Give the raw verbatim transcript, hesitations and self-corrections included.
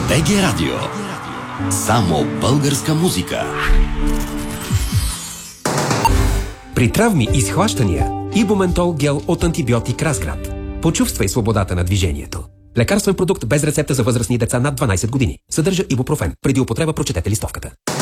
БГ Радио. Само българска музика. При травми и схващания Ибументол гел от антибиотик Разград. Почувствай свободата на движението. Лекарствен продукт без рецепта за възрастни деца над дванайсет години. Съдържа ибупрофен. Преди употреба прочетете листовката.